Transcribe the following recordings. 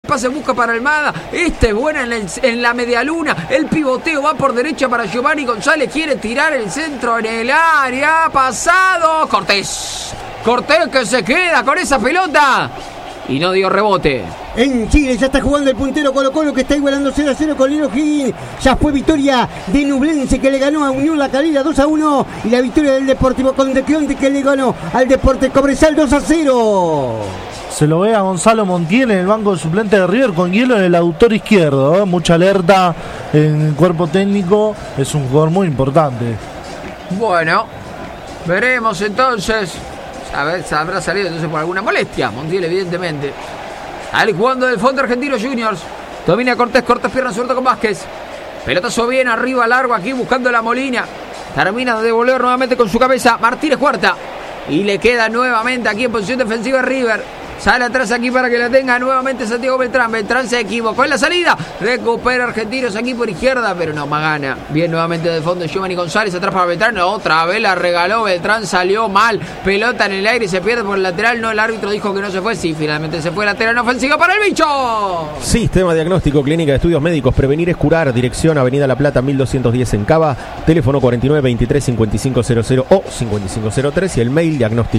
pase busca para Almada. Es buena en la medialuna. El pivoteo va por derecha para Giovanni González. Quiere tirar el centro en el área. Ha pasado Cortés que se queda con esa pelota y no dio rebote. En Chile ya está jugando el puntero Colo-Colo, que está igualando 0-0 con Lilo Higgins. Ya fue victoria de Ñublense, que le ganó a Unión La Calera 2-1. Y la victoria del Deportivo Condequionte, que le ganó al Deportes Cobresal 2-0. Se lo ve a Gonzalo Montiel en el banco de suplente de River con hielo en el aductor izquierdo. Mucha alerta en el cuerpo técnico. Es un jugador muy importante. Bueno, veremos entonces. A ver, habrá salido entonces por alguna molestia. Montiel, evidentemente. Al jugando del fondo Argentino Juniors. Domina Cortés pierna suelta con Vázquez. Pelotazo bien arriba, largo aquí buscando la Molina. Termina de devolver nuevamente con su cabeza Martínez Cuarta. Y le queda nuevamente aquí en posición defensiva River. Sale atrás aquí para que la tenga nuevamente Santiago Beltrán. Beltrán se equivocó en la salida. Recupera Argentinos aquí por izquierda, pero no más gana. Bien nuevamente de fondo Giovanni González. Atrás para Beltrán. Otra vez la regaló Beltrán. Salió mal. Pelota en el aire. Se pierde por el lateral. No, el árbitro dijo que no se fue. Sí, finalmente se fue. Lateral ofensiva para el bicho. Sistema Diagnóstico Clínica de Estudios Médicos. Prevenir es curar. Dirección Avenida La Plata 1210 en Cava. Teléfono 49 23 5500 o 5503. Y el mail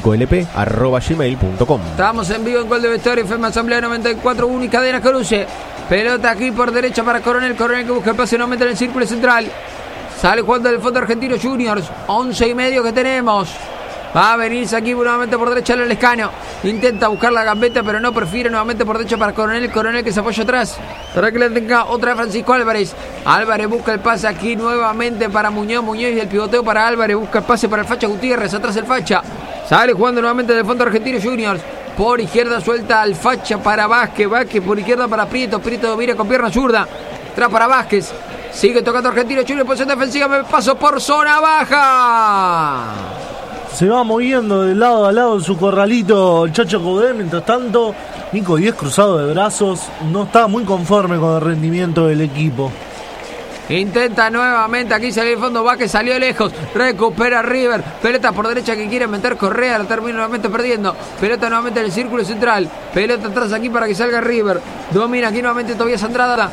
diagnósticolp@gmail.com. Estamos en vivo en Gol de Vestuario, FM Asamblea 94.1 y Cadena Cruce. Pelota aquí por derecha para Coronel que busca el pase nuevamente en el círculo central. Sale jugando del fondo Argentino Juniors. 11:30 que tenemos. Va a venirse aquí nuevamente por derecha el Lescano. Intenta buscar la gambeta, pero no, prefiere nuevamente por derecha para Coronel que se apoya atrás. Para que le tenga otra vez Francisco Álvarez. Álvarez busca el pase aquí nuevamente para Muñoz y el pivoteo para Álvarez. Busca el pase para el Facha Gutiérrez. Atrás el Facha. Sale jugando nuevamente del fondo Argentino Juniors. Por izquierda suelta al Facha para Vázquez. Vázquez por izquierda para Prieto. Prieto domina con pierna zurda. Atrás para Vázquez. Sigue tocando Argentino Juniors. Posición defensiva. Me paso por zona baja. Se va moviendo de lado a lado en su corralito el Chacho Coudet. Mientras tanto, Nico Díez cruzado de brazos. No está muy conforme con el rendimiento del equipo. Intenta nuevamente aquí salir el fondo. Vázquez salió lejos. Recupera River. Pelota por derecha que quiere meter Correa. La termina nuevamente perdiendo. Pelota nuevamente en el círculo central. Pelota atrás aquí para que salga River. Domina aquí nuevamente Tobías Andrada.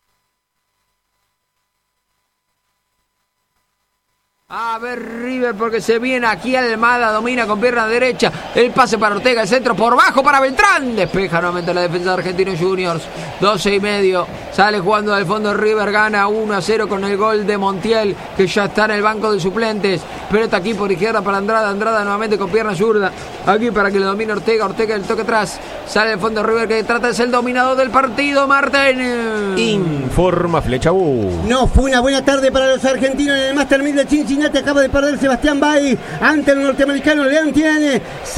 A ver River porque se viene aquí Almada, domina con pierna derecha, el pase para Ortega, el centro por bajo para Beltrán, despeja nuevamente la defensa de Argentinos Juniors. 12:30, sale jugando al fondo River, gana 1-0 con el gol de Montiel, que ya está en el banco de suplentes. Pelota aquí por izquierda para Andrada nuevamente con pierna zurda, aquí para que le domine Ortega el toque atrás, sale el fondo River que trata de ser el dominador del partido. Martín informa Flechabú. No fue una buena tarde para los argentinos en el Master 1000 de Cincinnati. Acaba de perder Sebastián Bay ante el norteamericano. León tiene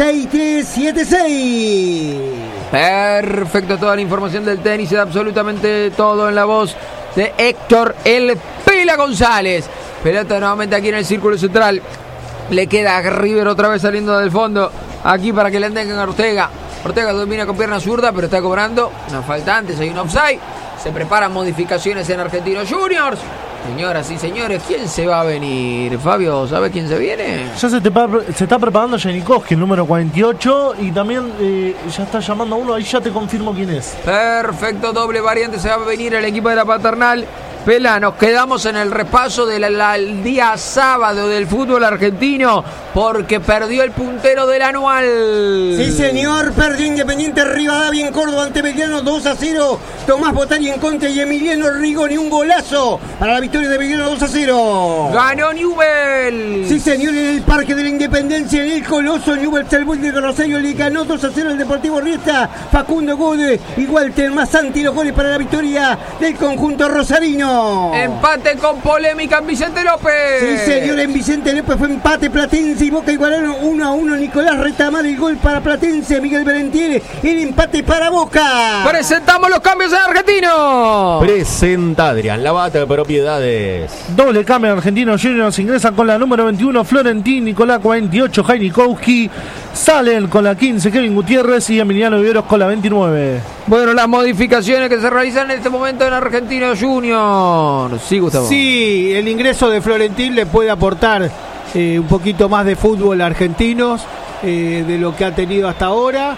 6-3-7-6. Perfecto, toda la información del tenis, da absolutamente todo en la voz de Héctor El Pela González. Pelota nuevamente aquí en el círculo central. Le queda a River otra vez saliendo del fondo. Aquí para que le tengan a Ortega. Ortega domina con pierna zurda, pero está cobrando una falta antes. Hay un offside. Se preparan modificaciones en Argentinos Juniors. Señoras y señores, ¿quién se va a venir? Fabio, ¿sabe quién se viene? Ya se está preparando Janikowski, el número 48, y también ya está llamando a uno, ahí ya te confirmo quién es. Perfecto, doble variante, se va a venir el equipo de la Paternal. Pela, nos quedamos en el repaso del día sábado del fútbol argentino porque perdió el puntero del anual. Sí, señor, perdió Independiente Rivadavia en Córdoba ante Belgrano 2-0. Tomás Botani en contra y Emiliano Rigoni, un golazo para la victoria de Belgrano 2-0. Ganó Newell. Sí, señor, en el Parque de la Independencia, en el Coloso, Newell Salvó de Rosario le ganó 2-0 el Deportivo Riestra. Facundo Gode y Walter Masanti los goles para la victoria del conjunto rosarino. Empate con polémica en Vicente López. Sí, señor, en Vicente López fue empate. Platense y Boca igualaron 1-1. Nicolás Retamar el gol para Platense. Miguel Berentieri el empate para Boca. Presentamos los cambios en Argentino. Presenta Adrián Labata de Propiedades. Doble cambio en Argentinos Juniors. Ingresan con la número 21 Florentín, Nicolás 48 Janikowski. Salen con la 15 Kevin Gutiérrez y Emiliano Viveros con la 29. Bueno, las modificaciones que se realizan en este momento en Argentinos Juniors. Sí, Gustavo. Sí, el ingreso de Florentín le puede aportar un poquito más de fútbol a Argentinos de lo que ha tenido hasta ahora.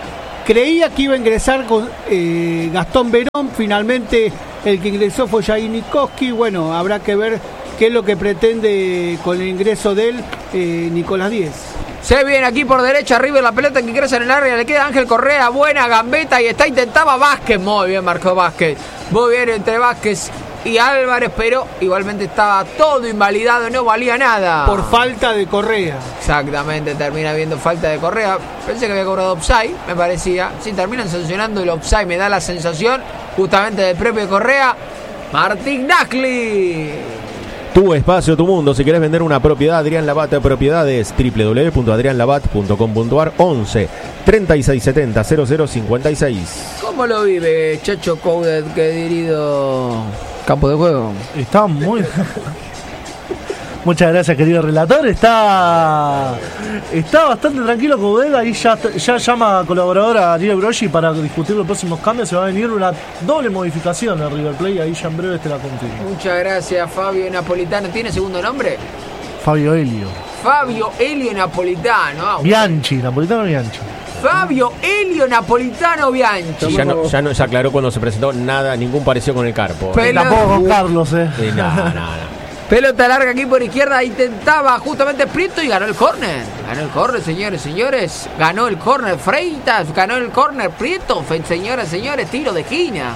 creía que iba a ingresar con Gastón Verón, finalmente el que ingresó fue Jair Nikoski. Bueno, habrá que ver qué es lo que pretende con el ingreso de él Nicolás Díez. Se viene aquí por derecha, River, la pelota que ingresa en el área, le queda Ángel Correa, buena gambeta y intentaba Vázquez, muy bien marcó Vázquez, muy bien entre Vázquez y Álvarez, pero igualmente estaba todo invalidado, no valía nada. Por falta de Correa. Exactamente, termina habiendo falta de Correa, pensé que había cobrado offside, me parecía, sí, terminan sancionando el offside, me da la sensación, justamente del propio Correa, Martín Nacli. Tu espacio, tu mundo. Si querés vender una propiedad, Adrián Labat Propiedades, www.adrianlabat.com.ar, 11 36 70 0056. ¿Cómo lo vive Chacho Coudet, querido campo de juego? Está muy... Muchas gracias, querido relator. Está bastante tranquilo Coudet. Ahí ya llama colaboradora Ariel Broggi para discutir los próximos cambios. Se va a venir una doble modificación en River Plate. Ahí ya en breve te la confirmo. Muchas gracias, Fabio Napolitano. ¿Tiene segundo nombre? Fabio Helio. Fabio Helio Napolitano. Bianchi, Napolitano Bianchi. Fabio Helio Napolitano Bianchi. Ya aclaró cuando se presentó nada, ningún parecido con el Carpo. Tampoco con Carlos, No. Pelota larga aquí por izquierda, intentaba justamente Prieto y ganó el córner. Ganó el córner, señores. Ganó el córner Freitas, ganó el córner Prieto. Señoras, señores, tiro de esquina.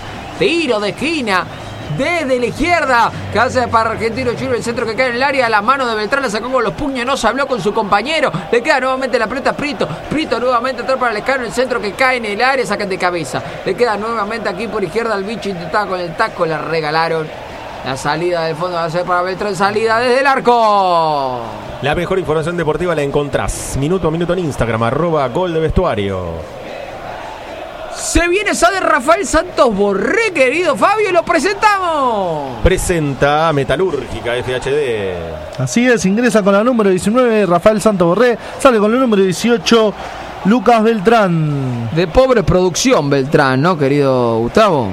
Desde la izquierda, que hace para Argentino Junior, el centro que cae en el área, la mano de Beltrán la sacó con los puños, no se habló con su compañero, le queda nuevamente la pelota a Prieto nuevamente atrás para Lescano, el centro que cae en el área, sacan de cabeza, le queda nuevamente aquí por izquierda al bicho, intentaba con el taco, le regalaron. La salida del fondo va a ser para Beltrán, salida desde el arco. La mejor información deportiva la encontrás minuto a minuto en Instagram, @goldevestuario. Se viene esa de Rafael Santos Borré, querido Fabio, y lo presentamos. Presenta Metalúrgica FHD. Así es, ingresa con la número 19 Rafael Santos Borré, sale con el número 18 Lucas Beltrán. De pobre producción Beltrán, ¿no, querido Gustavo?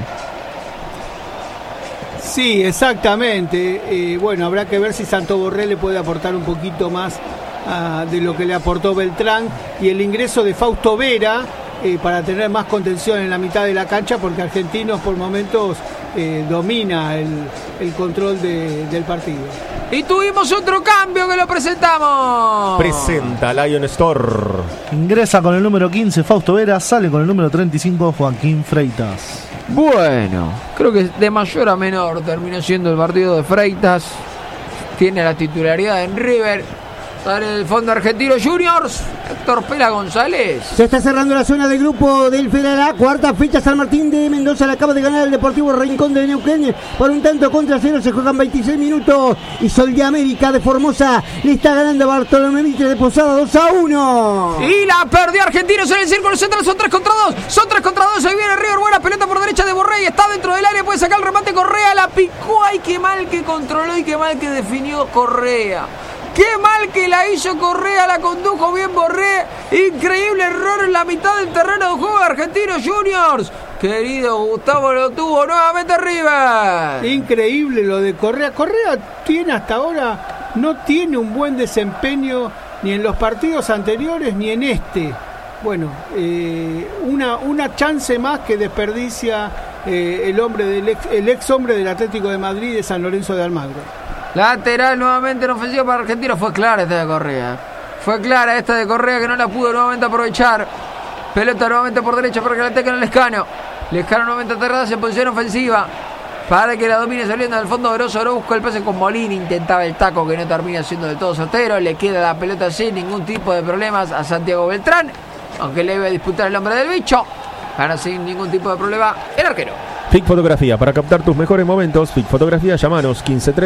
Sí, exactamente. Bueno, habrá que ver si Santos Borré le puede aportar un poquito más de lo que le aportó Beltrán, y el ingreso de Fausto Vera para tener más contención en la mitad de la cancha, porque Argentinos por momentos domina el control del partido. Y tuvimos otro cambio que lo presentamos. Presenta Lion Store. Ingresa con el número 15 Fausto Vera, sale con el número 35 Joaquín Freitas. Bueno, creo que de mayor a menor terminó siendo el partido de Freitas. Tiene la titularidad en River. Sale el fondo Argentino Juniors, Héctor Pela González. Se está cerrando la zona del grupo del Federal A, cuarta fecha. San Martín de Mendoza le acaba de ganar el Deportivo Rincón de Neuquén por un tanto contra cero. Se juegan 26 minutos y Sol de América de Formosa le está ganando a Bartolomé Mitre de Posada 2-1. Y la perdió Argentinos en el círculo central. Son 3 contra 2. Se viene River, buena pelota por derecha de Borré, está dentro del área, puede sacar el remate Correa, la picó. Ay, qué mal que controló y qué mal que definió Correa. Qué mal que la hizo Correa, la condujo bien Borré. Increíble error en la mitad del terreno de juego de Argentinos Juniors. Querido Gustavo, lo tuvo nuevamente River. Increíble lo de Correa. Correa tiene hasta ahora, no tiene un buen desempeño ni en los partidos anteriores ni en este. Bueno, una chance más que desperdicia el ex hombre del Atlético de Madrid, de San Lorenzo de Almagro. Lateral nuevamente en ofensiva para Argentinos. Fue clara esta de Correa. Que no la pudo nuevamente aprovechar. Pelota nuevamente por derecha para que la tenga en Lescano. Lescano nuevamente aterrada en posición ofensiva para que la domine saliendo del fondo. Grosso no busca el pase con Molina. Intentaba el taco que no termina siendo del todo certero. Le queda la pelota sin ningún tipo de problemas a Santiago Beltrán, aunque le iba a disputar el hombre del bicho. Gana sin ningún tipo de problema el arquero. FIC Fotografía, para captar tus mejores momentos. FIC Fotografía, llamanos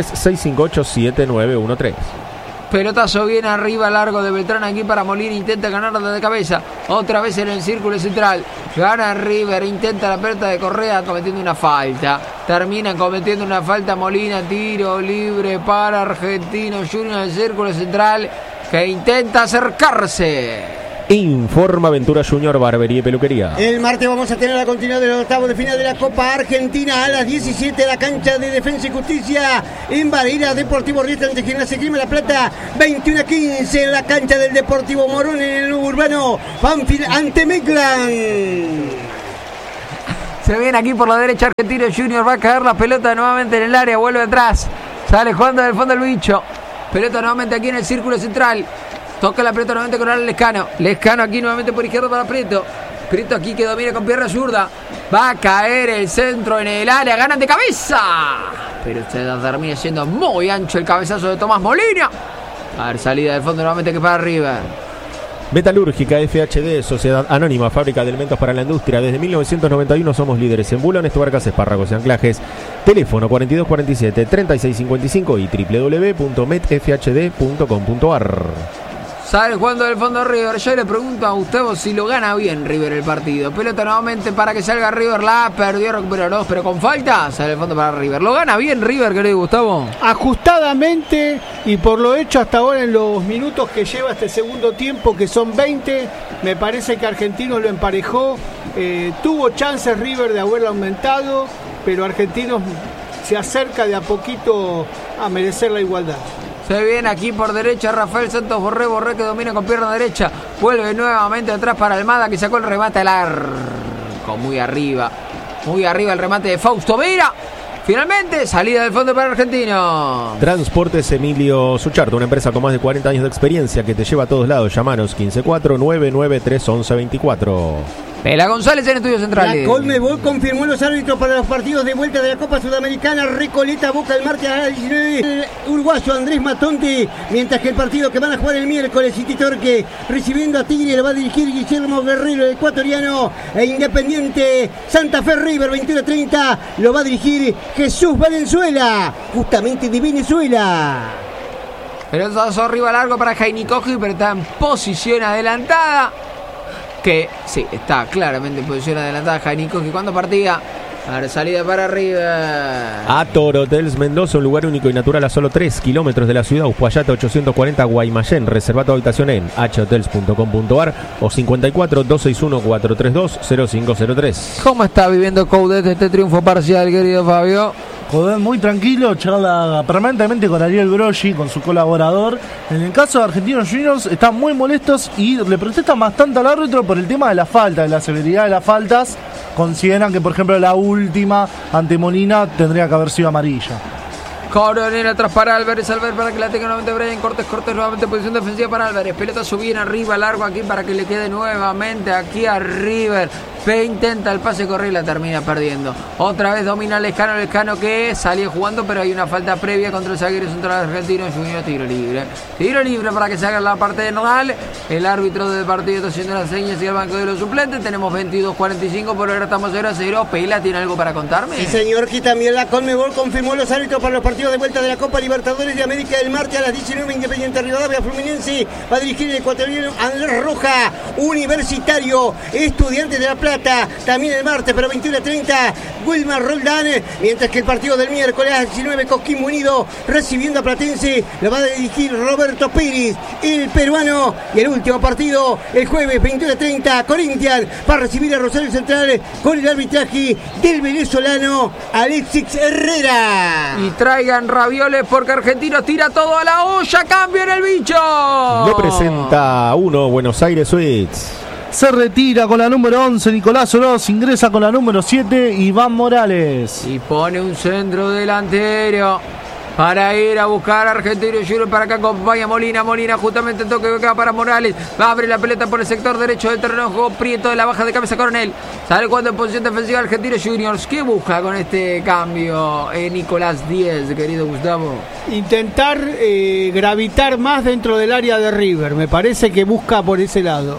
153-658-7913. Pelotazo bien arriba, largo de Beltrán aquí para Molina, intenta ganar de cabeza, otra vez en el círculo central, gana River, intenta la pelota de Correa cometiendo una falta, termina cometiendo una falta Molina, tiro libre para Argentino Junior en el círculo central, que intenta acercarse. Informa Ventura Junior, barbería y peluquería. El martes vamos a tener la continuidad de los octavos de final de la Copa Argentina a las 17 la cancha de Defensa y Justicia en Barreira, Deportivo Riestra ante Gimnasia Grima La Plata, 21-15 en la cancha del Deportivo Morón en el Urbano, Banfield ante Meclan. Se viene aquí por la derecha Argentino Junior, va a caer la pelota nuevamente en el área, vuelve atrás, sale jugando del fondo el bicho, pelota nuevamente aquí en el círculo central, toca la pelota nuevamente con Alan Lescano, Lescano aquí nuevamente por izquierda para Prieto, Prieto aquí que domina con pierna zurda, va a caer el centro en el área, ganan de cabeza, pero usted termina siendo muy ancho el cabezazo de Tomás Molina. A ver, salida del fondo nuevamente que para River. Metalúrgica FHD, Sociedad Anónima, fábrica de elementos para la industria. Desde 1991 somos líderes en bulones, tuercas, espárragos y anclajes. Teléfono 4247-3655 y www.metfhd.com.ar. Sale jugando del fondo River. Yo le pregunto a Gustavo si lo gana bien River el partido. Pelota nuevamente para que salga River. La perdió, recuperó dos, pero con falta. Sale el fondo para River. ¿Lo gana bien River, querido Gustavo? Ajustadamente y por lo hecho hasta ahora en los minutos que lleva este segundo tiempo, que son 20, me parece que Argentinos lo emparejó. Tuvo chances River de haberlo aumentado, pero Argentinos se acerca de a poquito a merecer la igualdad. Se viene aquí por derecha Rafael Santos Borré que domina con pierna derecha. Vuelve nuevamente atrás para Almada que sacó el remate al arco. Muy arriba el remate de Fausto Vera. Finalmente, salida del fondo para Argentino. Transportes Emilio Sucharto, una empresa con más de 40 años de experiencia que te lleva a todos lados. Llamanos 154-993-1124. Pela González en Estudios Centrales. La Conmebol confirmó los árbitros para los partidos de vuelta de la Copa Sudamericana. Recoleta Boca el martes a las 19. El uruguayo Andrés Matonte. Mientras que el partido que van a jugar el miércoles, City Torque recibiendo a Tigre lo va a dirigir Guillermo Guerrero, el ecuatoriano. E Independiente Santa Fe River 21-30 lo va a dirigir Jesús Valenzuela, justamente de Venezuela. Pelotazo arriba largo para Jaini Coji, pero está en posición adelantada. Que sí, está claramente en posición adelantada Jaini Coji cuando partía. A ver, salida para arriba. Ator Hotels Mendoza, un lugar único y natural a solo 3 kilómetros de la ciudad. Uspallata 840 Guaymallén. Reserva tu habitación en hotels.com.ar o 54-261-432-0503. ¿Cómo está viviendo Coudet este triunfo parcial, querido Fabio? Coudet muy tranquilo, charla permanentemente con Ariel Broggi, con su colaborador. En el caso de Argentinos Juniors están muy molestos y le protestan bastante al árbitro por el tema de la falta, de la severidad de las faltas. Consideran que, por ejemplo, la última ante Molina tendría que haber sido amarilla. Coronel atrás para Álvarez para que la tenga nuevamente Brian Cortés nuevamente posición defensiva para Álvarez, pelota subida arriba, largo aquí para que le quede nuevamente aquí a River. Intenta el pase, corre y la termina perdiendo. Otra vez domina Lescano que salió jugando, pero hay una falta previa contra el zaguero central argentino. Junior, tiro libre para que se haga la parte de Nodal. El árbitro del partido está haciendo las señas y el banco de los suplentes. Tenemos 22:45, por ahora estamos 0-0. Pela, ¿tiene algo para contarme? Sí, señor, que también la Conmebol confirmó los árbitros para los partidos de vuelta de la Copa Libertadores de América del martes a las 19. Independiente Rivadavia Fluminense va a dirigir el ecuatoriano Andrés Roja. Universitario Estudiantes de La Plata también el martes, pero 21:30 Wilmar Roldán, mientras que el partido del miércoles a las 19 Coquimbo Unido recibiendo a Platense lo va a dirigir Roberto Pérez, el peruano. Y el último partido el jueves 21:30 Corinthians va a recibir a Rosario Central con el arbitraje del venezolano Alexis Herrera. Y traigan ravioles porque Argentinos tira todo a la olla. Cambio en el bicho. Lo presenta Buenos Aires Suites. Se retira con la número 11 Nicolás Oroz, ingresa con la número 7 Iván Morales. Y pone un centro delantero para ir a buscar a Argentino Junior, para que acompaña Molina justamente el toque que queda para Morales, va a abrir la pelota por el sector derecho del terreno, juego Prieto de la baja de cabeza Coronel, sale cuando en posición defensiva Argentino Juniors. ¿Qué busca con este cambio Nicolás Díez, querido Gustavo? Intentar gravitar más dentro del área de River, me parece que busca por ese lado.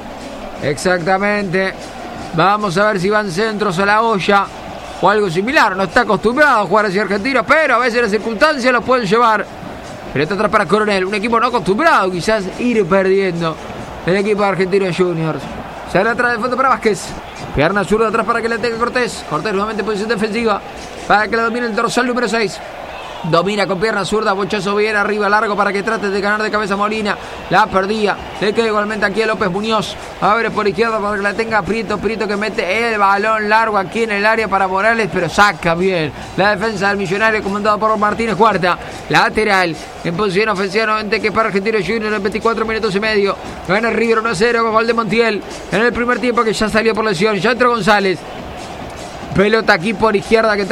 Exactamente, vamos a ver si van centros a la olla o algo similar. No está acostumbrado a jugar hacia Argentinos, pero a veces las circunstancias los pueden llevar. Pelota atrás para Coronel, un equipo no acostumbrado quizás ir perdiendo el equipo de Argentinos Juniors. Sale atrás del fondo para Vázquez, pierna zurda atrás para que le tenga Cortés nuevamente en posición defensiva para que la domine el dorsal número 6. Domina con pierna zurda, Bochazo bien arriba, largo para que trate de ganar de cabeza Molina. La perdía, le queda igualmente aquí a López Muñoz. Abre por izquierda para que la tenga Prieto. Prieto que mete el balón largo aquí en el área para Morales, pero saca bien la defensa del Millonario comandado por Martínez Cuarta. Lateral en posición ofensiva nuevamente que para Argentino Junior en 24 minutos y medio. Gana River 1-0 con gol de Montiel en el primer tiempo, que ya salió por lesión. Ya entró González. Pelota aquí por izquierda que